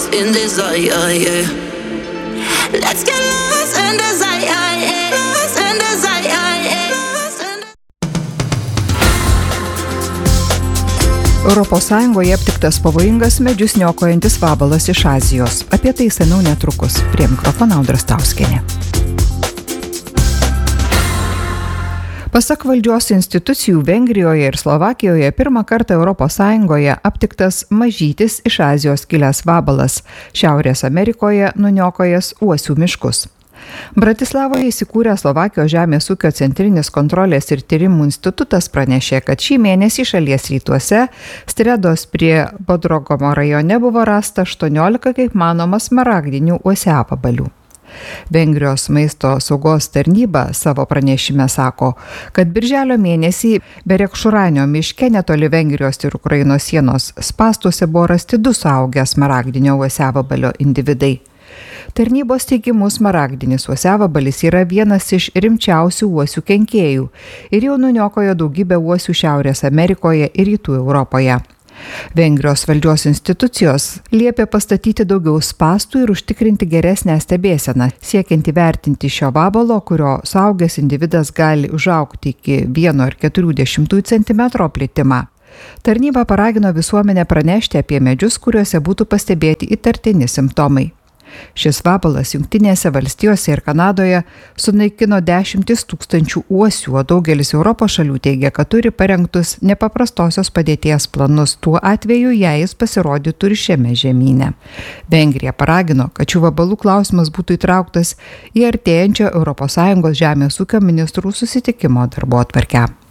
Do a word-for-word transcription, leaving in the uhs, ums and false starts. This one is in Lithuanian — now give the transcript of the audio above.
in desire, yeah. Let's get lost in desire, yeah. Lost in desire, yeah. Lost in... Europos Sąjungoje aptiktas pavojingas medžius niokojantis vabalas iš Azijos. Apie tai seniau netrukus. Prie mikrofono Audra Stauskienė. Pasak valdžios institucijų Vengrijoje ir Slovakijoje pirmą kartą Europos Sąjungoje aptiktas mažytis iš Azijos kilęs vabalas, Šiaurės Amerikoje nuniokojęs uosių miškus. Bratislavoje įsikūręs Slovakijos žemės ūkio centrinis kontrolės ir tyrimų institutas pranešė, kad šį mėnesį šalies rytuose Stredos prie Bodrogomo rajone buvo rasta aštuoniolika kaip manoma smaragdinių uosiapabalių. Vengrijos maisto saugos tarnyba savo pranešime sako, kad birželio mėnesį Berekšuranio miške netoli Vengrijos ir Ukrainos sienos spąstuose buvo rasti du suaugę smaragdinio uosiavabalio individai. Tarnybos teigimu smaragdinis uosiavabalis yra vienas iš rimčiausių uosių kenkėjų ir jau nuniokojo daugybę uosių Šiaurės Amerikoje ir Rytų Europoje. Vengrijos valdžios institucijos liepė pastatyti daugiau spąstų ir užtikrinti geresnę stebėseną, siekiant įvertinti šio vabalo, kurio suaugęs individas gali užaugti iki vieno ir keturių dešimtųjų centimetro plitimą. Tarnyba paragino visuomenę pranešti apie medžius, kuriuose būtų pastebėti įtartini simptomai. Šis vabalas Jungtinėse valstijose ir Kanadoje sunaikino dešimtis tūkstančių uosių, o daugelis Europos šalių teigia, kad turi parengtus nepaprastosios padėties planus tuo atveju, jei jis pasirodytų ir šiame žemyne. Vengrija paragino, kad šių vabalų klausimas būtų įtrauktas į artėjančio Europos Sąjungos žemės ūkio ministrų susitikimo darbotvarkę.